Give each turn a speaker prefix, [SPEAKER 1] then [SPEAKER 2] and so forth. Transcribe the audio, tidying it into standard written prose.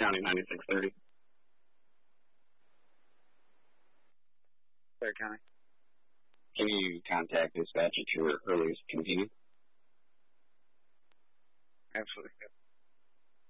[SPEAKER 1] County 9630.
[SPEAKER 2] Clare County.
[SPEAKER 3] Can you contact dispatch at your earliest convenience?
[SPEAKER 2] Absolutely.